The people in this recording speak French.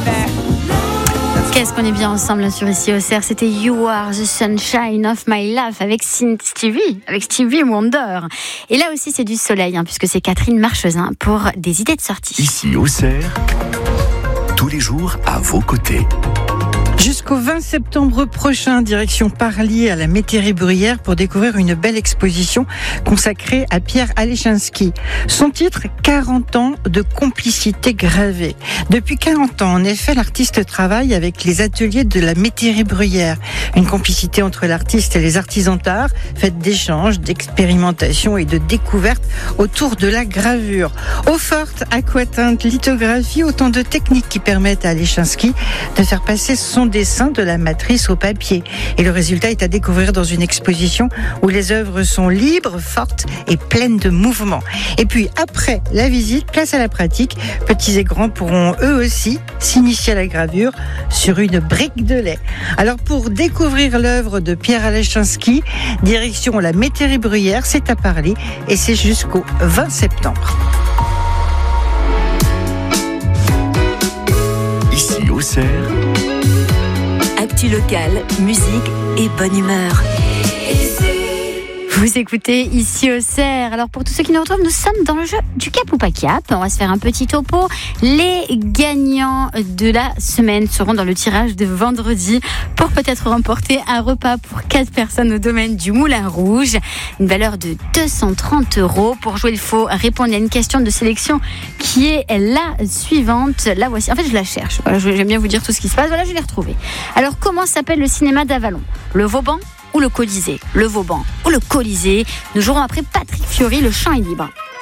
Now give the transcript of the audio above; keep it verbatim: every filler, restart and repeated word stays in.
Qu'est-ce qu'on est bien ensemble sur Ici au Cerf. C'était You Are the Sunshine of My Life avec Stevie, avec Stevie Wonder. Et là aussi c'est du soleil, hein, puisque c'est Catherine Marchesin pour des idées de sortie. Ici au Cerf, tous les jours à vos côtés. Jusqu'au vingt septembre prochain, direction Parly à la Métairie-Bruyère pour découvrir une belle exposition consacrée à Pierre Alechinski. Son titre, quarante ans de complicité gravée. Depuis quarante ans, en effet, l'artiste travaille avec les ateliers de la Métairie-Bruyère. Une complicité entre l'artiste et les artisans d'art, faite d'échanges, d'expérimentation et de découvertes autour de la gravure. Eau forte, aquatinte, lithographie, autant de techniques qui permettent à Alechinski de faire passer son dessin de la matrice au papier. Et le résultat est à découvrir dans une exposition où les œuvres sont libres, fortes et pleines de mouvement. Et puis après la visite, place à la pratique. Petits et grands pourront eux aussi s'initier à la gravure sur une brique de lait. Alors pour découvrir l'œuvre de Pierre Alechinski, direction la Métairie-Bruyère, c'est à Parly et c'est jusqu'au vingt septembre. Ici au Cerf, actu locale, musique et bonne humeur. Vous écoutez Ici au Cerf. Alors pour tous ceux qui nous retrouvent, nous sommes dans le jeu du cap ou pas cap. On va se faire un petit topo. Les gagnants de la semaine seront dans le tirage de vendredi pour peut-être remporter un repas pour quatre personnes au domaine du Moulin Rouge. Une valeur de deux cent trente euros. Pour jouer, il faut répondre à une question de sélection qui est la suivante. La voici. En fait, je la cherche. Voilà, j'aime bien vous dire tout ce qui se passe. Voilà, je l'ai retrouvée. Alors, comment s'appelle le cinéma d'Avalon ? Le Vauban ou le Colisée ? Le Vauban ou le Colisée ? Nous jouerons après Patrick Fiori, le chant est libre.